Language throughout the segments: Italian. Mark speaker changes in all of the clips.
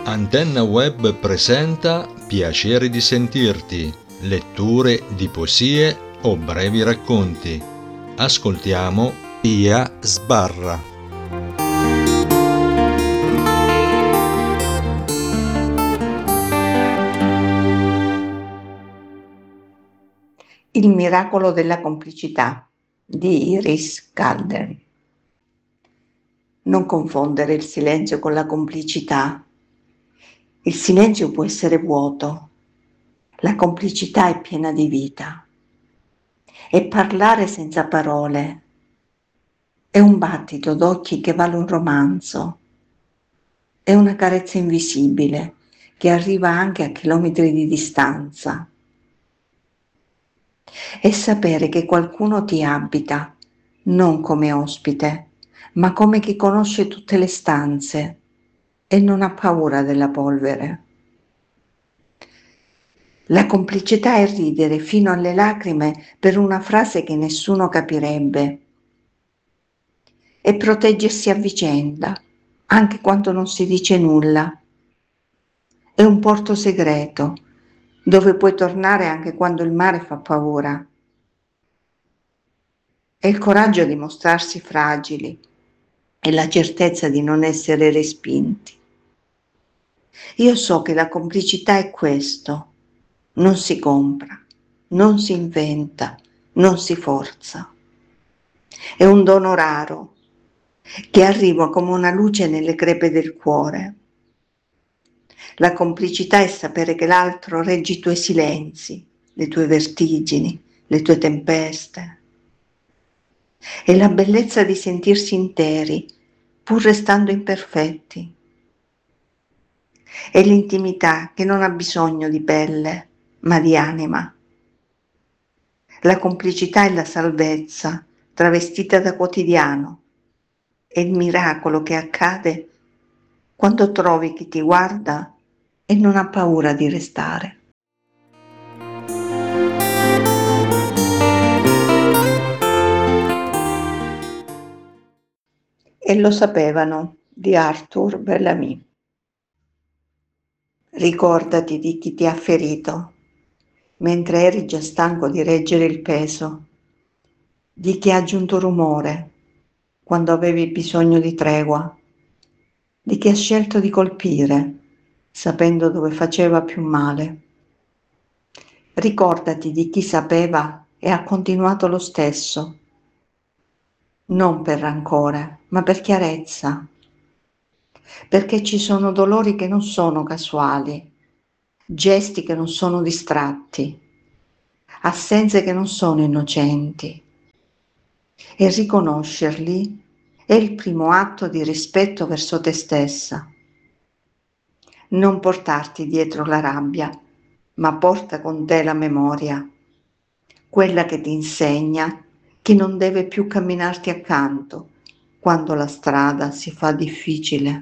Speaker 1: Antenna Web presenta Piacere di sentirti, letture di poesie o brevi racconti. Ascoltiamo Pia Sbarra.
Speaker 2: Il miracolo della complicità di Iris Calder. Non confondere il silenzio con la complicità. Il silenzio può essere vuoto, la complicità è piena di vita. È parlare senza parole, è un battito d'occhi che vale un romanzo, è una carezza invisibile che arriva anche a chilometri di distanza. È sapere che qualcuno ti abita, non come ospite, ma come chi conosce tutte le stanze e non ha paura della polvere. La complicità è ridere fino alle lacrime per una frase che nessuno capirebbe. È proteggersi a vicenda, anche quando non si dice nulla. È un porto segreto, dove puoi tornare anche quando il mare fa paura. È il coraggio di mostrarsi fragili e la certezza di non essere respinti. Io so che la complicità è questo, non si compra, non si inventa, non si forza. È un dono raro che arriva come una luce nelle crepe del cuore. La complicità è sapere che l'altro regge i tuoi silenzi, le tue vertigini, le tue tempeste. È la bellezza di sentirsi interi, pur restando imperfetti. È l'intimità che non ha bisogno di pelle, ma di anima. La complicità è la salvezza, travestita da quotidiano. È il miracolo che accade quando trovi chi ti guarda e non ha paura di restare. E lo sapevano, di Arthur Bellamy. Ricordati di chi ti ha ferito, mentre eri già stanco di reggere il peso, di chi ha aggiunto rumore quando avevi bisogno di tregua, di chi ha scelto di colpire, sapendo dove faceva più male. Ricordati di chi sapeva e ha continuato lo stesso, non per rancore, ma per chiarezza, perché ci sono dolori che non sono casuali, gesti che non sono distratti, assenze che non sono innocenti. E riconoscerli è il primo atto di rispetto verso te stessa. Non portarti dietro la rabbia, ma porta con te la memoria, quella che ti insegna che non deve più camminarti accanto quando la strada si fa difficile.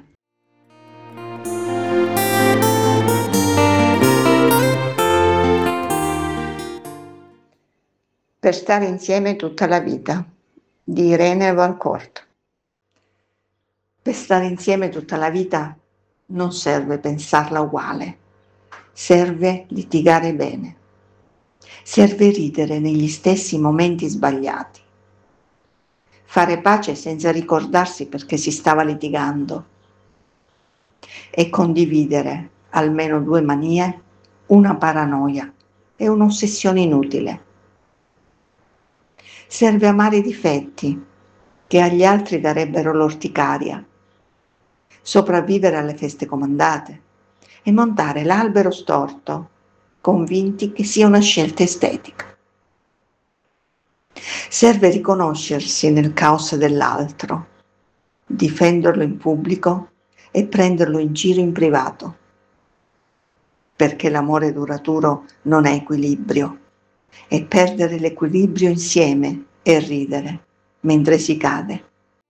Speaker 2: Per stare insieme tutta la vita, di Irene Valcourt. Per stare insieme tutta la vita non serve pensarla uguale, serve litigare bene, serve ridere negli stessi momenti sbagliati, fare pace senza ricordarsi perché si stava litigando e condividere almeno 2 manie, una paranoia e un'ossessione inutile. Serve amare i difetti che agli altri darebbero l'orticaria, sopravvivere alle feste comandate e montare l'albero storto, convinti che sia una scelta estetica. Serve riconoscersi nel caos dell'altro, difenderlo in pubblico e prenderlo in giro in privato, perché l'amore duraturo non è equilibrio, è perdere l'equilibrio insieme e ridere mentre si cade.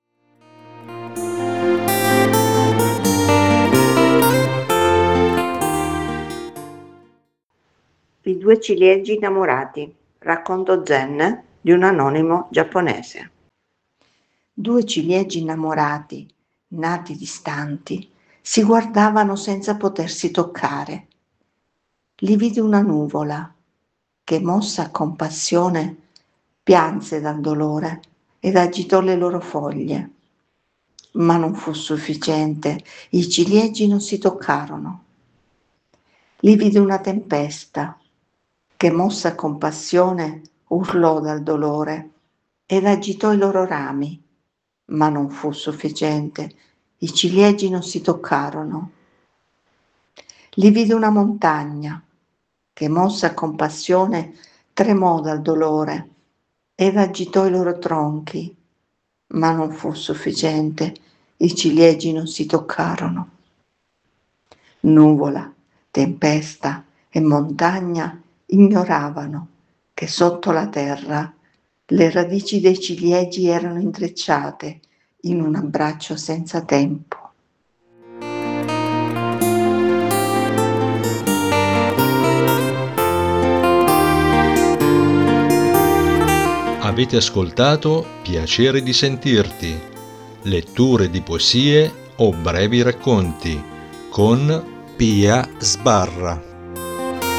Speaker 2: I 2 ciliegi innamorati, racconto zen di un anonimo giapponese. 2 ciliegi innamorati, nati distanti, Si guardavano senza potersi toccare. Li vidi una nuvola che, mossa a compassione, pianse dal dolore ed agitò le loro foglie. Ma non fu sufficiente, i ciliegi non si toccarono. Li vide una tempesta che, mossa a compassione, urlò dal dolore ed agitò i loro rami, ma non fu sufficiente, i ciliegi non si toccarono. Li vide una montagna che, mossa a compassione, tremò dal dolore ed agitò i loro tronchi, ma non fu sufficiente, i ciliegi non si toccarono. Nuvola, tempesta e montagna ignoravano che sotto la terra le radici dei ciliegi erano intrecciate in un abbraccio senza tempo.
Speaker 1: Avete ascoltato Piacere di sentirti, letture di poesie o brevi racconti con Pia Sbarra.